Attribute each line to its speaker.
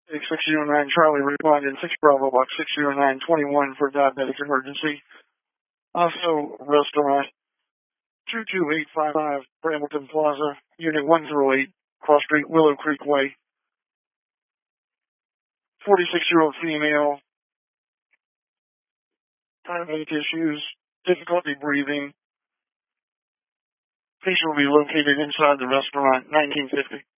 Speaker 1: 609 Charlie responded 6 Bravo Box 60921 for diabetic emergency. Also, restaurant 22855 Brambleton Plaza, Unit 108, Cross Street, Willow Creek Way. 46-year-old female, heart issues, difficulty breathing. Patient will be located inside the restaurant, 1950.